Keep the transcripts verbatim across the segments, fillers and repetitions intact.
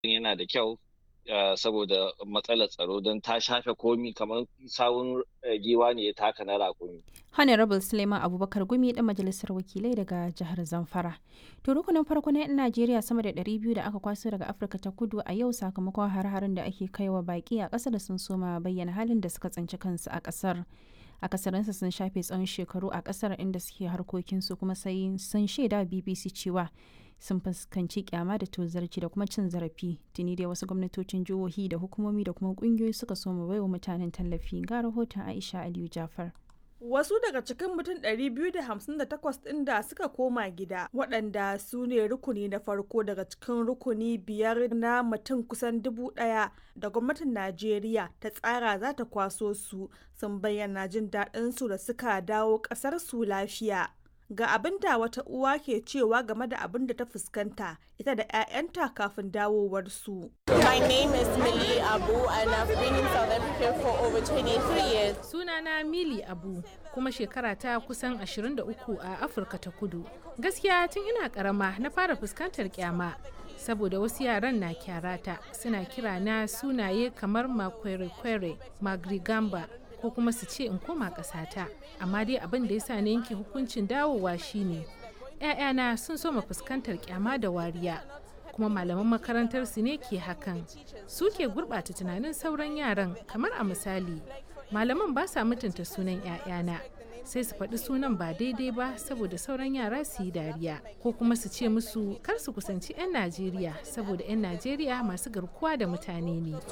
yana da kyau uh, saboda matsalar tsaro don ta shafe komi kamar sawun uh, giwa ne ya taka na rakumi. Honorable Suleiman Abubakar Gumi ɗan majalisar wakilai daga jihar Zamfara. To rukunin farko na 'yan Najeriya sama da ɗari biyu da aka kwaso daga Afirka ta Kudu a yau sakamakon har-harin da ake kaiwa baƙi a ƙasar sun soma bayyana halin da suka tsinci kansu a ƙasar. Akasarinsa sun shafe tsawon shekaru a ƙasar inda suke harkokinsu kuma sai sun shaida B B C cewa sun fuskanci kyama da tozarci da kuma cin zarafi. Tuni dai wasu gwamnatocin jihohi da hukumomi da kuma ƙungiyoyi suka soma baiwa mutanen tallafi. Ga rahoton Aisha Aliyu Jafar. Wasu daga cikin mutum ɗari biyu da hamsin da takwas ɗin da suka koma gida waɗanda su ne rukuni na farko daga cikin rukuni biyar na mutum kusan dubu ɗaya da gwamnatin Najeriya ta tsara za ta kwaso su sun bayyana jin daɗin su da suka dawo ƙasar su lafiya. Ga abin da wata uwa ke cewa game da abin da ta fuskanta ita da 'ya'yanta kafin dawowarsu. My name is Millie Abu and I've been in South Africa for over twenty-three years. Sunana Millie Abu kuma shekara ta kusan ashirin da uku a Afirka ta Kudu. Gaskiya tun ina karama na fara fuskantar kyama saboda wasu yaran na kyarata suna kira na sunaye kamar Makwere-kwere, Magrigamba ko kuma su ce in koma ƙasata. Amma dai abin da ya sa na yanke hukuncin dawowa shine 'ya'yana sun soma fuskantar kyama da wariya kuma malaman makarantar su ne ke hakan su ke gurɓata tunanin sauran yaran. Kamar a misali malaman ba sa mutunta sunan 'ya'yana sai su faɗi sunan ba daidai ba saboda sauran yara su yi dariya ko kuma su ce musu kar su kusanci 'yan Najeriya saboda 'yan Najeriya masu garkuwa da mutane ne.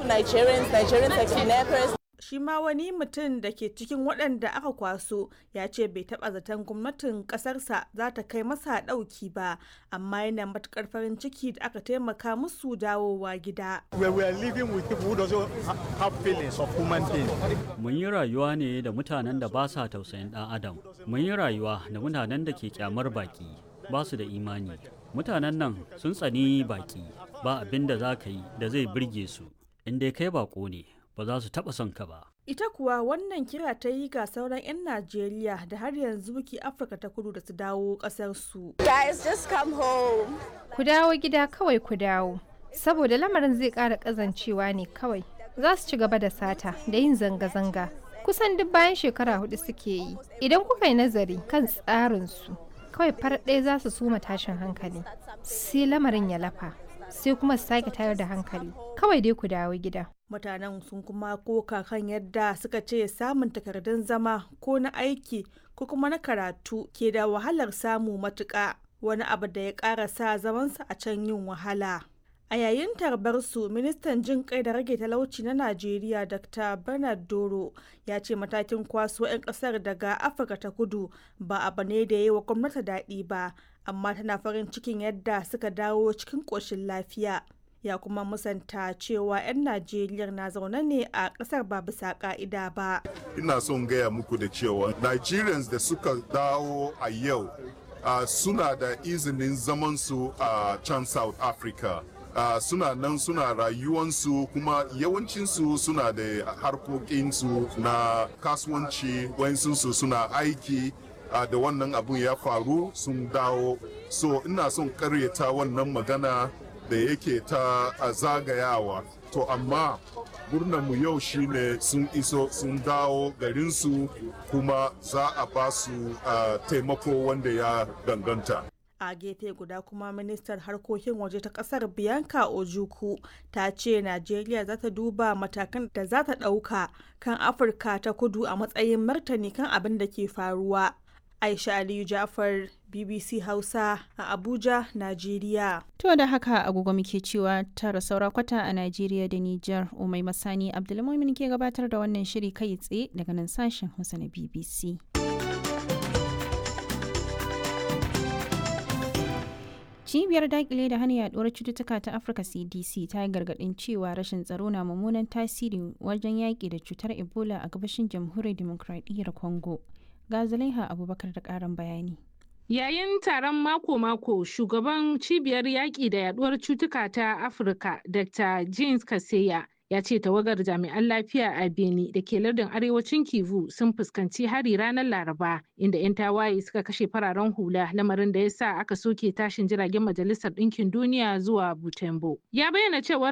Shi ma wani mutum da ke cikin waɗanda aka kwaso ya ce bai taɓa zaton gwamnatin ƙasarsa za ta kai masa ɗauki ba, amma yana matuƙar farin ciki da aka taimaka musu dawowa gida. Mun yi rayuwa ne da mutanen da ba sa tausayin ɗan adam. Mun yi rayuwa da mutanen da ke kyamar baki, ba su da imani. Mutanen nan sun tsani baki, ba abin da za ka yi da zai birge su, in dai kai bako ne. Ba za su taɓa son ka ba. Ita kuwa wannan kira ta yi ga sauran 'yan Najeriya da har yanzu ke Afirka ta Kudu da su dawo ƙasarsu. Guys, just come home. Ku dawo gida kawai ku dawo. Saboda lamarin zai ƙara ƙazancewa ne kawai. Za su ci gaba da sata da yin zanga-zanga. Kusan duk bayan shekara hudu suke yi. Idan kuka yi nazari kan tsarinsu, kawai farar ɗaya za su suma tashin hankali. Sai lamarin ya lafa. Sai kuma su sake tayar da hankali. Kawai dai ku dawo gida. Mutanen sun kuma koka kan yadda suka ce samun takardun zama ko na aiki ko kuma na karatu ke da wahalar samu matuƙa, wani abu da ya ƙara sa zamansa a can yin wahala. A yayin tarbarsu, ministan jin kai da rage talauci na Najeriya Doctor Bernard Doro ya ce matakin kwaso 'yan ƙasar daga Afirka ta Kudu ba abu ne da ya yi wa gwamnati daɗi ba, amma tana farin cikin yadda suka dawo cikin ƙoshin lafiya. Ya kuma musanta cewa 'yan Najeriya na zaune ne a ƙasar ba bisa ƙa'ida ba. Ina son gaya muku da cewa Nigerians da suka dawo a yau uh, suna da izinin zamansu a uh, can South Africa. Uh, suna nan suna rayuwansu kuma yawancinsu suna da harkokinsu na kasuwanci, wayansu suna aiki uh, da wannan abun ya faru sun dawo. So ina son karyata wannan magana da yake ta zagayawa, to amma mu yau shine sun iso sun dawo garinsu kuma za a ba su uh, taimako wanda ya danganta. A gefe guda kuma ministar harkokin waje ta kasar Bianca Ojukwu ta ce Najeriya za ta duba matakan da za ta ɗauka kan Afirka ta Kudu a matsayin martani kan abin da ke faruwa. Aisha Aliyu Jafar, B B C Hausa a Abuja, Najeriya. To da haka agogo muke cewa tara saura kwata a Najeriya da Nijar. Umai Masani Abdulmumin ke gabatar da wannan shiri kai tsaye daga nan sashen Hausa na B B C. Cibiyar dakile da hana yaduwar cututtuka ta Afirka C D C ta yi gargadin cewa rashin tsaro na mummunan tasiri wajen yaƙi da cutar Ebola a gabashin Jamhuriyar Dimokuraɗiyyar Congo. Ga Zulaiha Abubakar da ƙarin bayani. Yayin taron mako-mako, shugaban cibiyar yaƙi da yaduwar cutuka ta Afirka, Doctor James Kaseya, Ya ce tawagar jami'an lafiya a Beni da ke lardin arewacin Kivu sun fuskanci hari ranar Laraba inda 'yan tawaye suka kashe fararen hula, lamarin da ya sa aka soke tashin jiragen Majalisar Ɗinkin Duniya zuwa Butembo. Ya bayyana cewa